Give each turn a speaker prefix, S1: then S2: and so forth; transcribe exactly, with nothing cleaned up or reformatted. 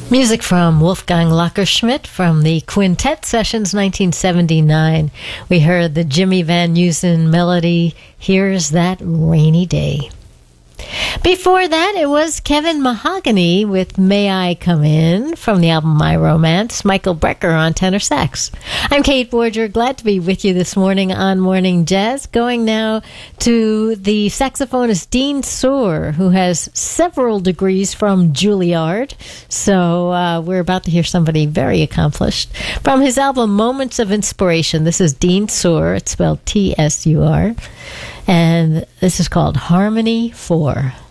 S1: Music from Wolfgang Lackerschmidt from the Quintet Sessions nineteen seventy-nine. We heard the Jimmy Van Heusen melody, Here's That Rainy Day. Before that, it was Kevin Mahogany with May I Come In from the album My Romance, Michael Brecker on tenor sax. I'm Kate Borger, glad to be with you this morning on Morning Jazz. Going now to the saxophonist Dean Soor, who has several degrees from Juilliard. So uh, we're about to hear somebody very accomplished. From his album Moments of Inspiration, this is Dean Soor, it's spelled T S U R. And this is called Harmony four.